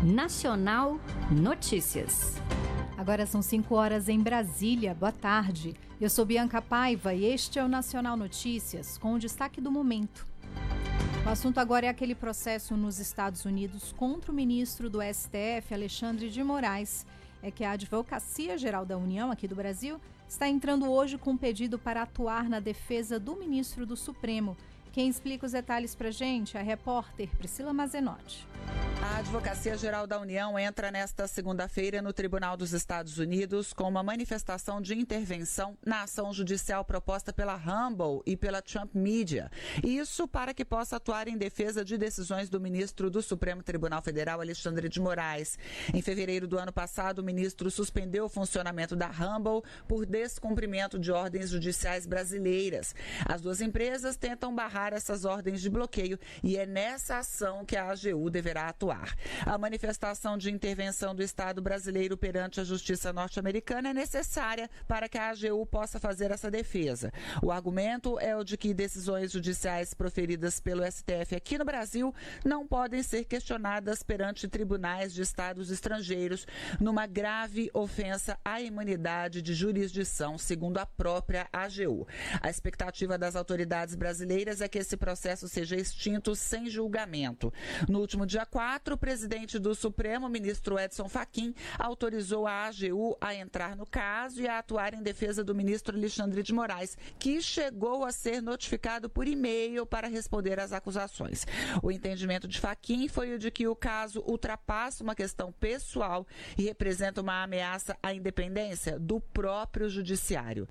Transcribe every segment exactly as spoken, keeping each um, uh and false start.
Nacional Notícias. Agora são cinco horas em Brasília. Boa tarde. Eu sou Bianca Paiva e este é o Nacional Notícias, com o destaque do momento. O assunto agora é aquele processo nos Estados Unidos contra o ministro do S T F, Alexandre de Moraes. É que a Advocacia Geral da União, aqui do Brasil, está entrando hoje com um pedido para atuar na defesa do ministro do Supremo. Quem explica os detalhes para a gente é a repórter Priscila Mazenotti. A Advocacia Geral da União entra nesta segunda-feira no Tribunal dos Estados Unidos com uma manifestação de intervenção na ação judicial proposta pela Rumble e pela Trump Media. Isso para que possa atuar em defesa de decisões do ministro do Supremo Tribunal Federal, Alexandre de Moraes. Em fevereiro do ano passado, o ministro suspendeu o funcionamento da Rumble por descumprimento de ordens judiciais brasileiras. As duas empresas tentam barrar essas ordens de bloqueio e é nessa ação que a A G U deverá atuar. A manifestação de intervenção do Estado brasileiro perante a Justiça norte-americana é necessária para que a A G U possa fazer essa defesa. O argumento é o de que decisões judiciais proferidas pelo S T F aqui no Brasil não podem ser questionadas perante tribunais de estados estrangeiros numa grave ofensa à imunidade de jurisdição, segundo a própria A G U. A expectativa das autoridades brasileiras é que esse processo seja extinto sem julgamento. No último dia quatro, o presidente do Supremo, ministro Edson Fachin, autorizou a A G U a entrar no caso e a atuar em defesa do ministro Alexandre de Moraes, que chegou a ser notificado por e-mail para responder às acusações. O entendimento de Fachin foi o de que o caso ultrapassa uma questão pessoal e representa uma ameaça à independência do próprio judiciário.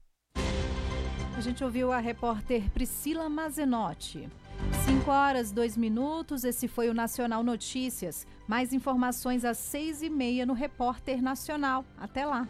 A gente ouviu a repórter Priscila Mazenotti. cinco horas, dois minutos, esse foi o Nacional Notícias. Mais informações às seis e meia no Repórter Nacional. Até lá.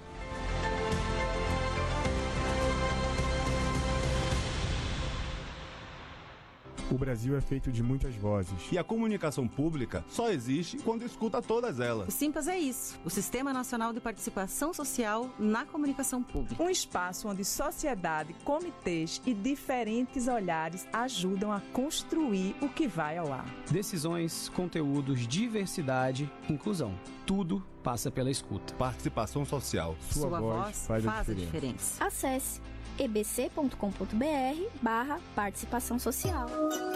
O Brasil é feito de muitas vozes. E a comunicação pública só existe quando escuta todas elas. O Simpas é isso, o Sistema Nacional de Participação Social na Comunicação Pública. Um espaço onde sociedade, comitês e diferentes olhares ajudam a construir o que vai ao ar. Decisões, conteúdos, diversidade, inclusão. Tudo passa pela escuta. Participação social. Sua, Sua voz, voz faz, faz a, diferença. a diferença. Acesse e b c ponto com ponto b r barra participação social.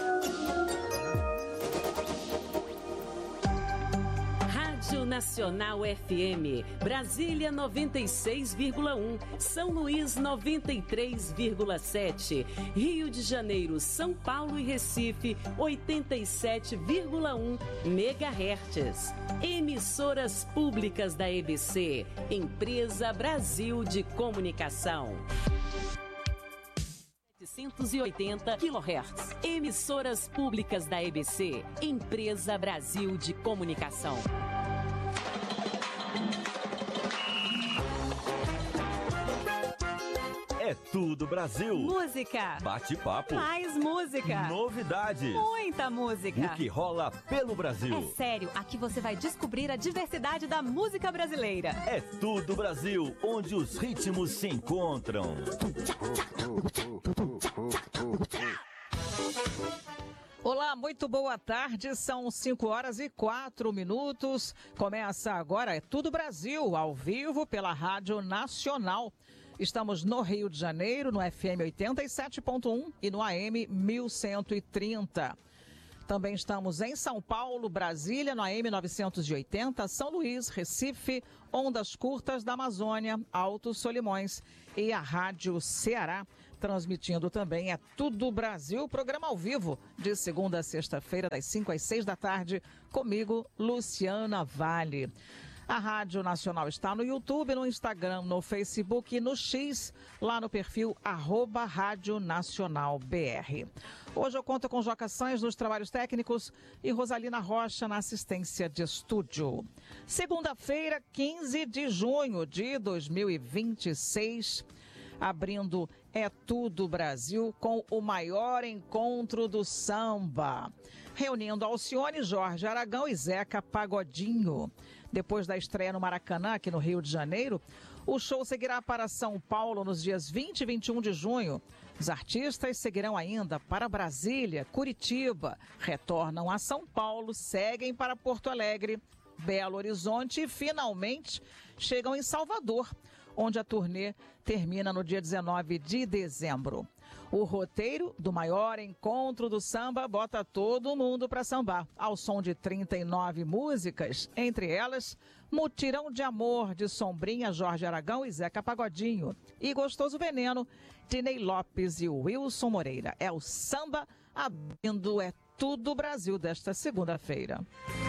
Rádio Nacional F M, Brasília noventa e seis vírgula um, São Luís noventa e três vírgula sete, Rio de Janeiro, São Paulo e Recife oitenta e sete vírgula um megahertz. Emissoras públicas da E B C, Empresa Brasil de Comunicação. setecentos e oitenta quilohertz. Emissoras públicas da E B C, Empresa Brasil de Comunicação. É tudo Brasil. Música. Bate-papo. Mais música. Novidades. Muita música. O que rola pelo Brasil. É sério, aqui você vai descobrir a diversidade da música brasileira. É tudo Brasil, onde os ritmos se encontram. Olá, muito boa tarde, são cinco horas e quatro minutos. Começa agora É Tudo Brasil, ao vivo pela Rádio Nacional. Estamos no Rio de Janeiro, no F M oitenta e sete ponto um e no A M mil cento e trinta. Também estamos em São Paulo, Brasília, no A M novecentos e oitenta, São Luís, Recife, Ondas Curtas da Amazônia, Altos Solimões e a Rádio Ceará, transmitindo também É Tudo Brasil, programa ao vivo, de segunda a sexta-feira, das cinco às seis da tarde, comigo, Luciana Vale. A Rádio Nacional está no YouTube, no Instagram, no Facebook e no X, lá no perfil arroba Rádio Nacional B R. Hoje eu conto com Joca Sainz nos trabalhos técnicos e Rosalina Rocha na assistência de estúdio. Segunda-feira, quinze de junho de dois mil e vinte e seis, abrindo É Tudo Brasil com o maior encontro do samba, reunindo Alcione, Jorge Aragão e Zeca Pagodinho. Depois da estreia no Maracanã, aqui no Rio de Janeiro, o show seguirá para São Paulo nos dias vinte e vinte e um de junho. Os artistas seguirão ainda para Brasília, Curitiba, retornam a São Paulo, seguem para Porto Alegre Belo Horizonte e finalmente chegam em Salvador, onde a turnê termina no dia dezenove de dezembro. O roteiro do maior encontro do samba bota todo mundo para sambar, ao som de trinta e nove músicas, entre elas Mutirão de Amor, de Sombrinha, Jorge Aragão e Zeca Pagodinho, e Gostoso Veneno, de Ney Lopes e Wilson Moreira. É o samba abrindo É Tudo Brasil desta segunda-feira.